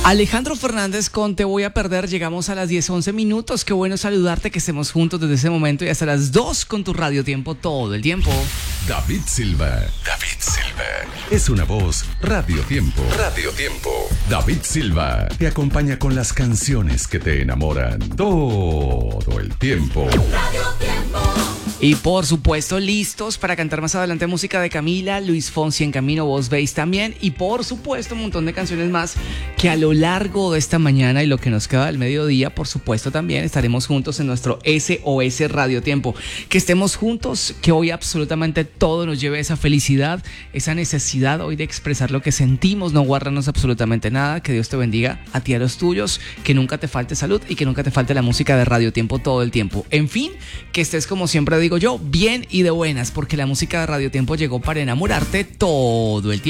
Alejandro Fernández con Te Voy a Perder. Llegamos a las 10:11 minutos. Qué bueno saludarte, que estemos juntos desde ese momento y hasta las 2 con tu Radio Tiempo todo el tiempo. David Silva. Es una voz Radio Tiempo. David Silva te acompaña con las canciones que te enamoran todo el tiempo. Radio Tiempo. Y por supuesto, listos para cantar más adelante música de Camila, Luis Fonsi en camino, vos veis también. Y por supuesto, un montón de canciones más que a lo largo de esta mañana y lo que nos queda del mediodía, por supuesto, también estaremos juntos en nuestro SOS Radio Tiempo. Que estemos juntos, que hoy absolutamente todo nos lleve a esa felicidad, esa necesidad hoy de expresar lo que sentimos, no guardarnos absolutamente nada. Que Dios te bendiga a ti y a los tuyos, que nunca te falte salud y que nunca te falte la música de Radio Tiempo todo el tiempo. En fin, que estés, como siempre digo yo, bien y de buenas, porque la música de Radio Tiempo llegó para enamorarte todo el tiempo.